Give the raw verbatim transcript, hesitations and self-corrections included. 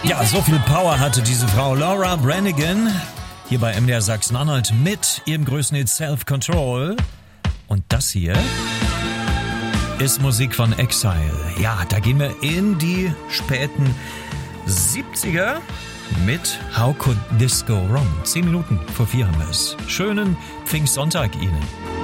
Ja, so viel Power hatte diese Frau Laura Branigan hier bei M D R Sachsen-Anhalt mit ihrem größten Hit Self-Control. Und das hier ist Musik von Exile. Ja, da gehen wir in die späten siebziger mit How Could This Go Wrong? Zehn Minuten vor vier haben wir es. Schönen Pfingstsonntag Ihnen.